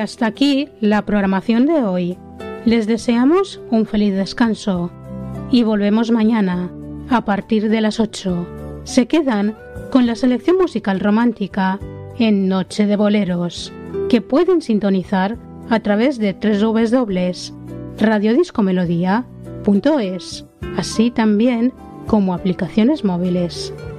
hasta aquí la programación de hoy. Les deseamos un feliz descanso y volvemos mañana a partir de las 8. Se quedan con la selección musical romántica en Noche de Boleros, que pueden sintonizar a través de www.radiodiscomelodía.es, así también como aplicaciones móviles.